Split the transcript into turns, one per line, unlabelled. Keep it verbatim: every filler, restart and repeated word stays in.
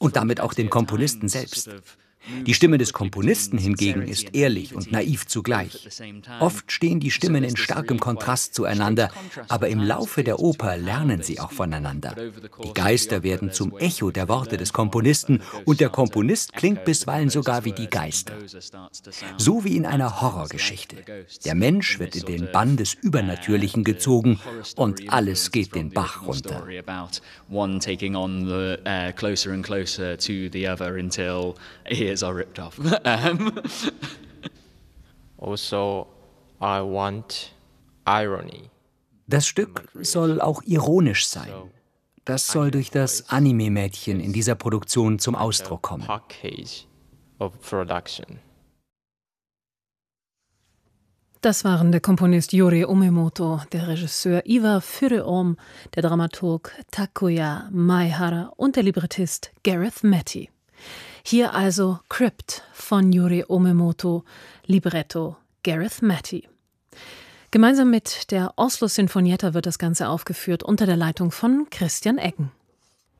und damit auch den Komponisten selbst. Die Stimme des Komponisten hingegen ist ehrlich und naiv zugleich. Oft stehen die Stimmen in starkem Kontrast zueinander, aber im Laufe der Oper lernen sie auch voneinander. Die Geister werden zum Echo der Worte des Komponisten und der Komponist klingt bisweilen sogar wie die Geister. So wie in einer Horrorgeschichte. Der Mensch wird in den Bann des Übernatürlichen gezogen und alles geht den Bach runter.
Are ripped off. Also, I want irony.
Das Stück soll auch ironisch sein. Das soll durch das Anime-Mädchen in dieser Produktion zum Ausdruck kommen.
Das waren der Komponist Yuri Umemoto, der Regisseur Iwa Furuom, der Dramaturg Takuya Maehara und der Librettist Gareth Matty. Hier also Crypt von Yuri Umemoto, Libretto Gareth Matty. Gemeinsam mit der Oslo Sinfonietta wird das Ganze aufgeführt unter der Leitung von Christian Eggen.